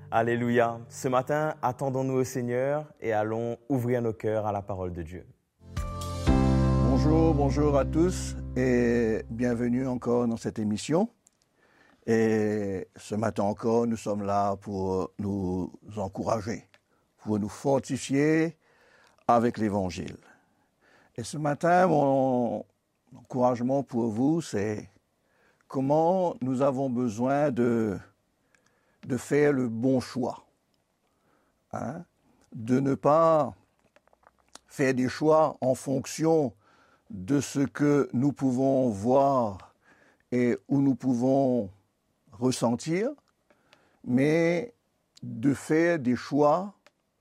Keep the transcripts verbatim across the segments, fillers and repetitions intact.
Alléluia. Ce matin, attendons-nous au Seigneur et allons ouvrir nos cœurs à la parole de Dieu. Bonjour, bonjour à tous et bienvenue encore dans cette émission. Et ce matin encore, nous sommes là pour nous encourager, pour nous fortifier avec l'Évangile. Et ce matin, mon encouragement pour vous, c'est comment nous avons besoin de, de faire le bon choix. Hein? De ne pas faire des choix en fonction de ce que nous pouvons voir et où nous pouvons ressentir, mais de faire des choix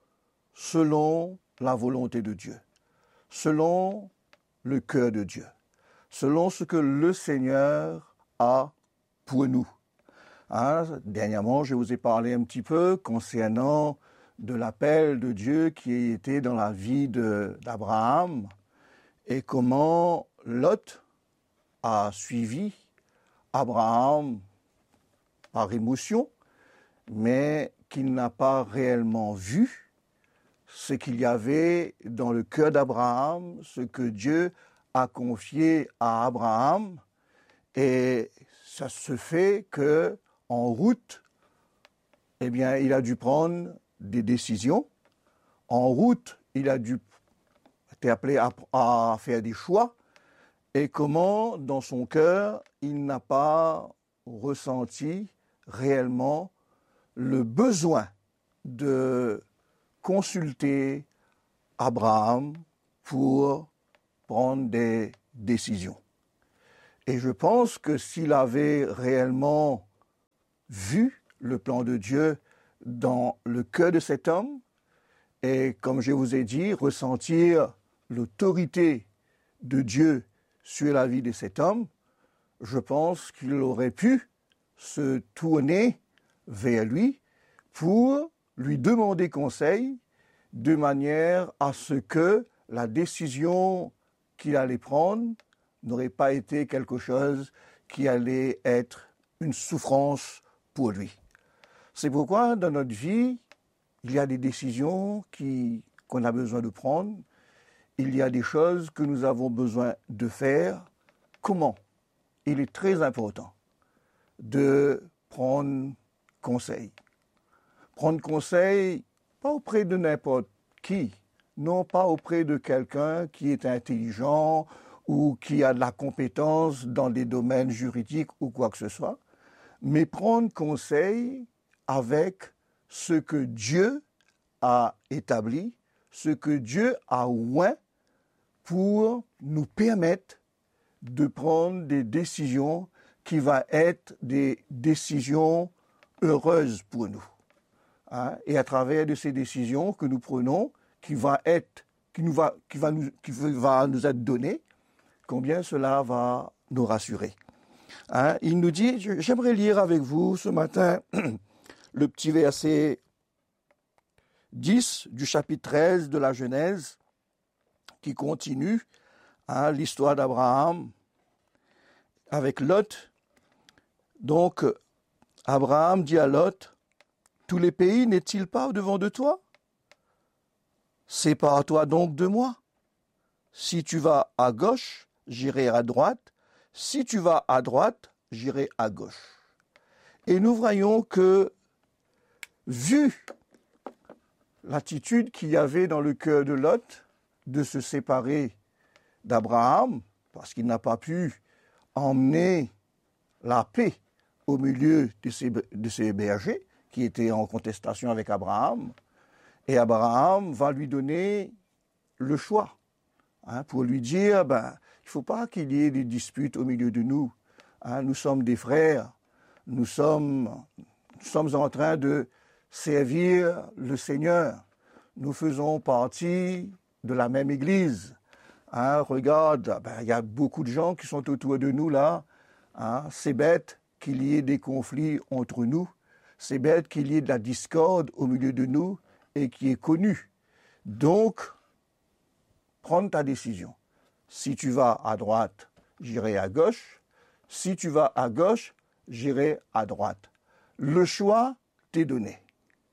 selon la volonté de Dieu, selon le cœur de Dieu, selon ce que le Seigneur a pour nous. Hein, dernièrement, je vous ai parlé un petit peu concernant de l'appel de Dieu qui était dans la vie de, d'Abraham et comment Lot a suivi Abraham par émotion, mais qu'il n'a pas réellement vu ce qu'il y avait dans le cœur d'Abraham, ce que Dieu a confié à Abraham. Et ça se fait que en route, eh bien, il a dû prendre des décisions. En route, il a dû être appelé à, à faire des choix. Et comment, dans son cœur, il n'a pas ressenti réellement le besoin de consulter Abraham pour prendre des décisions. Et je pense que s'il avait réellement vu le plan de Dieu dans le cœur de cet homme, et comme je vous ai dit, ressentir l'autorité de Dieu sur la vie de cet homme, je pense qu'il aurait pu se tourner vers lui pour lui demander conseil de manière à ce que la décision qu'il allait prendre n'aurait pas été quelque chose qui allait être une souffrance pour lui. C'est pourquoi dans notre vie, il y a des décisions qui, qu'on a besoin de prendre, il y a des choses que nous avons besoin de faire. Comment? Il est très important de prendre conseil. Prendre conseil, pas auprès de n'importe qui, non pas auprès de quelqu'un qui est intelligent ou qui a de la compétence dans des domaines juridiques ou quoi que ce soit, mais prendre conseil avec ce que Dieu a établi, ce que Dieu a oint pour nous permettre de prendre des décisions qui vont être des décisions heureuses pour nous. Hein? Et à travers de ces décisions que nous prenons, qui va être, qui nous va, qui va nous, qui va nous être données, combien cela va nous rassurer. Hein? Il nous dit, j'aimerais lire avec vous ce matin le petit verset dix du chapitre treize de la Genèse, qui continue hein, l'histoire d'Abraham avec Lot. Donc, Abraham dit à Lot, « Tous les pays n'est-il pas au-devant de toi? Sépare-toi donc de moi. Si tu vas à gauche, j'irai à droite. Si tu vas à droite, j'irai à gauche. » Et nous voyons que, vu l'attitude qu'il y avait dans le cœur de Lot, de se séparer d'Abraham, parce qu'il n'a pas pu emmener la paix au milieu de ses, de ses bergers, qui étaient en contestation avec Abraham, et Abraham va lui donner le choix, hein, pour lui dire, ben, il ne faut pas qu'il y ait des disputes au milieu de nous, hein, nous sommes des frères, nous sommes, nous sommes en train de servir le Seigneur, nous faisons partie de la même église. Hein, regarde, ben, y a beaucoup de gens qui sont autour de nous là. Hein, c'est bête qu'il y ait des conflits entre nous. C'est bête qu'il y ait de la discorde au milieu de nous et qui est connue. Donc, prends ta décision. Si tu vas à droite, j'irai à gauche. Si tu vas à gauche, j'irai à droite. Le choix t'est donné.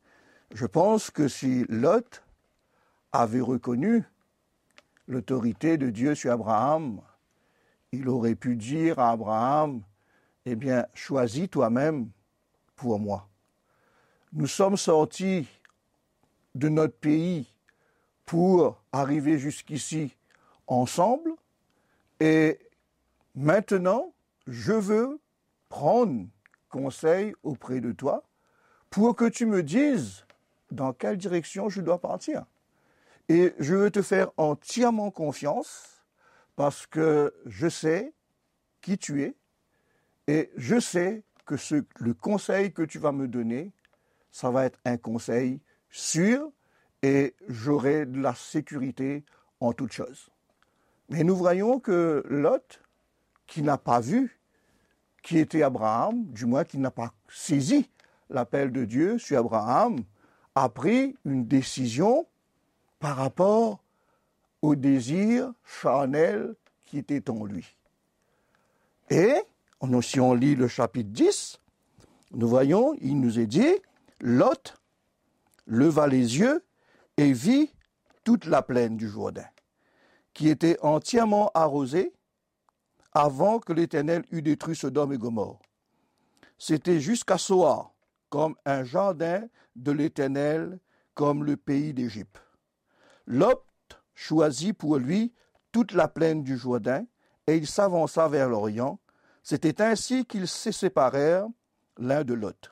Je pense que si Lot avait reconnu l'autorité de Dieu sur Abraham, il aurait pu dire à Abraham, eh bien, choisis toi-même pour moi. Nous sommes sortis de notre pays pour arriver jusqu'ici ensemble et maintenant, je veux prendre conseil auprès de toi pour que tu me dises dans quelle direction je dois partir. Et je veux te faire entièrement confiance parce que je sais qui tu es et je sais que ce, le conseil que tu vas me donner, ça va être un conseil sûr et j'aurai de la sécurité en toutes choses. Mais nous voyons que Lot, qui n'a pas vu qui était Abraham, du moins qui n'a pas saisi l'appel de Dieu sur Abraham, a pris une décision par rapport au désir charnel qui était en lui. Et, si on lit le chapitre dix, nous voyons, il nous est dit, Lot leva les yeux et vit toute la plaine du Jourdain, qui était entièrement arrosée avant que l'Éternel eût détruit Sodome et Gomorrhe. C'était jusqu'à Soar, comme un jardin de l'Éternel, comme le pays d'Égypte. Lot choisit pour lui toute la plaine du Jourdain, et il s'avança vers l'Orient. C'était ainsi qu'ils se séparèrent l'un de l'autre.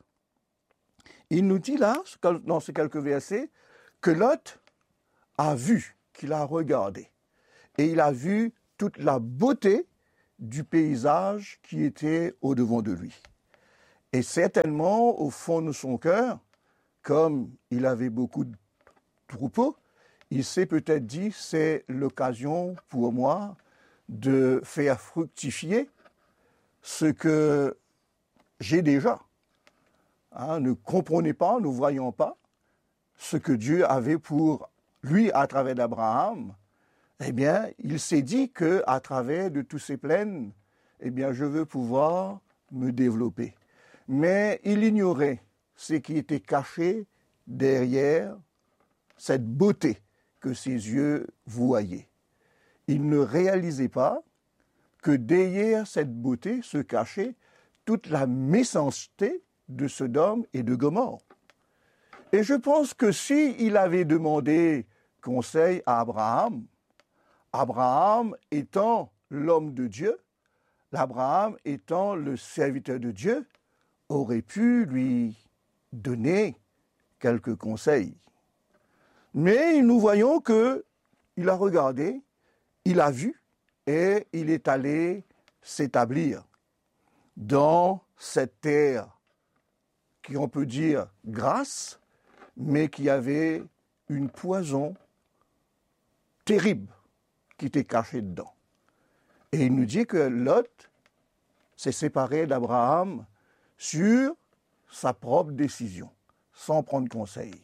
Il nous dit là, dans ces quelques versets, que Lot a vu, qu'il a regardé, et il a vu toute la beauté du paysage qui était au-devant de lui. Et certainement, au fond de son cœur, comme il avait beaucoup de troupeaux, il s'est peut-être dit, c'est l'occasion pour moi de faire fructifier ce que j'ai déjà. Hein, ne comprenez pas, ne voyons pas ce que Dieu avait pour lui à travers d'Abraham. Eh bien, il s'est dit qu'à travers de tous ces plaines, eh bien, je veux pouvoir me développer. Mais il ignorait ce qui était caché derrière cette beauté que ses yeux voyaient. Il ne réalisait pas que derrière cette beauté se cachait toute la méchanceté de Sodome et de Gomorrhe. Et je pense que s'il avait demandé conseil à Abraham, Abraham étant l'homme de Dieu, l'Abraham étant le serviteur de Dieu, aurait pu lui donner quelques conseils. Mais nous voyons qu'il a regardé, il a vu et il est allé s'établir dans cette terre qui, on peut dire, grasse, mais qui avait une poison terrible qui était cachée dedans. Et il nous dit que Lot s'est séparé d'Abraham sur sa propre décision, sans prendre conseil.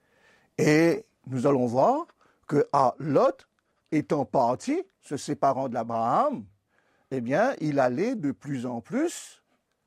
Et nous allons voir que à Lot, étant parti, se séparant d'Abraham, eh bien, il allait de plus en plus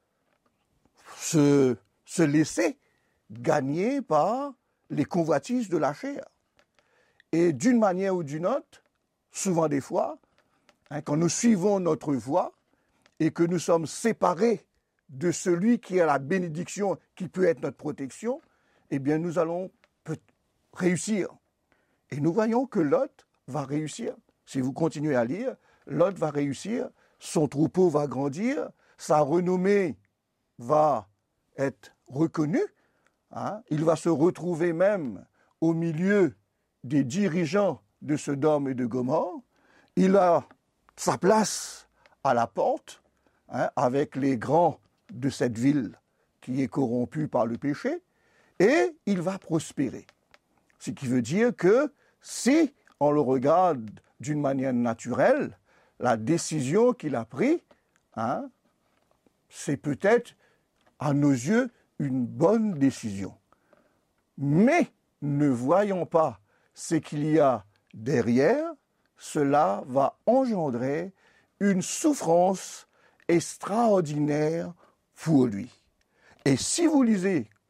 se, se laisser gagner par les convoitises de la chair. Et d'une manière ou d'une autre, souvent des fois, hein, quand nous suivons notre voie et que nous sommes séparés de celui qui est la bénédiction, qui peut être notre protection, eh bien, nous allons peut- réussir. Et nous voyons que Lot va réussir. Si vous continuez à lire, Lot va réussir, son troupeau va grandir, sa renommée va être reconnue, hein, il va se retrouver même au milieu des dirigeants de Sodome et de Gomorrhe, il a sa place à la porte, hein, avec les grands de cette ville qui est corrompue par le péché, et il va prospérer. Ce qui veut dire que si on le regarde d'une manière naturelle, la décision qu'il a prise, hein, c'est peut-être à nos yeux une bonne décision. Mais ne voyons pas ce qu'il y a derrière, cela va engendrer une souffrance extraordinaire pour lui. Et si vous lisez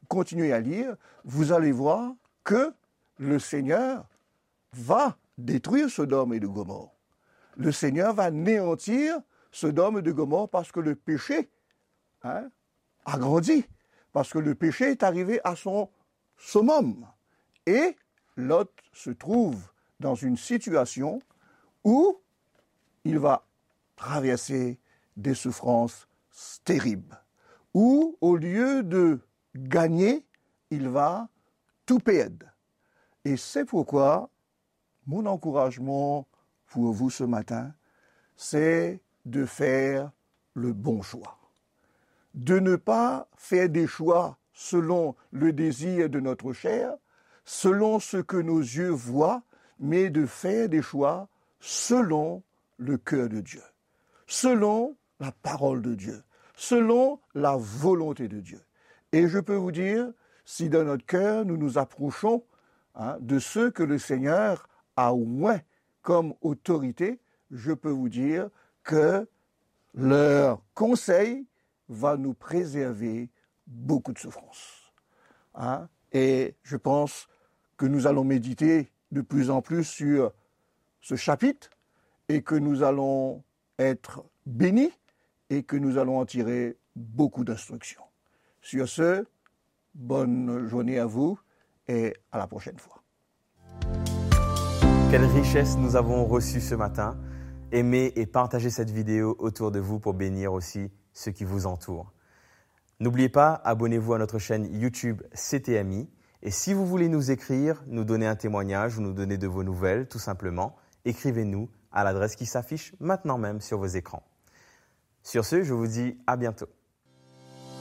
continuez à lire, vous allez voir que le Seigneur va détruire Sodome et Gomorrhe. Le Seigneur va anéantir Sodome et Gomorrhe parce que le péché hein, a grandi, parce que le péché est arrivé à son summum. Et Lot se trouve dans une situation où il va traverser des souffrances terribles, où au lieu de gagner, il va tout perdre. Et c'est pourquoi mon encouragement pour vous ce matin, c'est de faire le bon choix. De ne pas faire des choix selon le désir de notre chair, selon ce que nos yeux voient, mais de faire des choix selon le cœur de Dieu, selon la parole de Dieu, selon la volonté de Dieu. Et je peux vous dire, si dans notre cœur nous nous approchons hein, de ceux que le Seigneur a oint comme autorité, je peux vous dire que leur conseil va nous préserver beaucoup de souffrances. Hein? Et je pense que nous allons méditer de plus en plus sur ce chapitre et que nous allons être bénis et que nous allons en tirer beaucoup d'instructions. Sur ce, bonne journée à vous et à la prochaine fois. Quelle richesse nous avons reçue ce matin. Aimez et partagez cette vidéo autour de vous pour bénir aussi ceux qui vous entourent. N'oubliez pas, abonnez-vous à notre chaîne YouTube C T M I. Et si vous voulez nous écrire, nous donner un témoignage ou nous donner de vos nouvelles, tout simplement, écrivez-nous à l'adresse qui s'affiche maintenant même sur vos écrans. Sur ce, je vous dis à bientôt.